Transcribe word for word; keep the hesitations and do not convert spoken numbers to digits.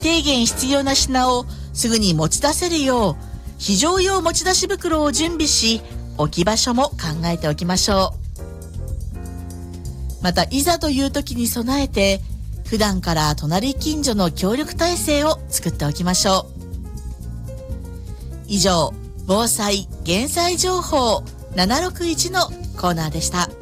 低限必要な品をすぐに持ち出せるよう非常用持ち出し袋を準備し、置き場所も考えておきましょう。またいざという時に備えて、普段から隣近所の協力体制を作っておきましょう。以上、防災・減災情報ななろくいちのコーナーでした。